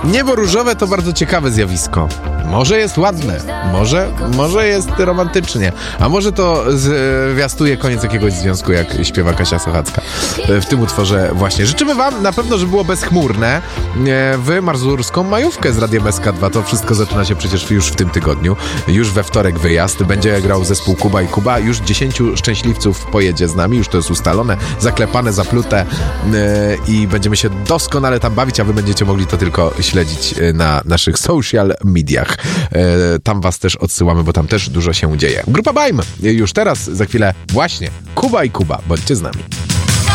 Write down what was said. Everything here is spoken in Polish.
Niebo różowe to bardzo ciekawe zjawisko. Może jest ładne, może jest romantycznie, a może to zwiastuje koniec jakiegoś związku, jak śpiewa Kasia Sochacka w tym utworze właśnie. Życzymy wam na pewno, że było bezchmurne w mazurską majówkę z Radiem SK2. To wszystko zaczyna się przecież już w tym tygodniu. Już we wtorek wyjazd. Będzie grał zespół Kuba i Kuba. Już 10 szczęśliwców pojedzie z nami. Już to jest ustalone, zaklepane, zaplute i będziemy się doskonale tam bawić, a wy będziecie mogli to tylko śledzić na naszych social mediach. Tam was też odsyłamy, bo tam też dużo się dzieje. Grupa Bajm już teraz, za chwilę właśnie Kuba i Kuba. Bądźcie z nami.